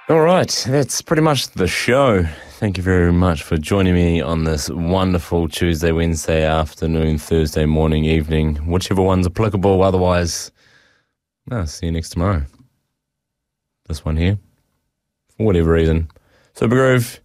All right, that's pretty much the show. Thank you very much for joining me on this wonderful Tuesday, Wednesday afternoon, Thursday morning, evening, whichever one's applicable. Otherwise, I'll see you next tomorrow. This one here, for whatever reason. Super Groove.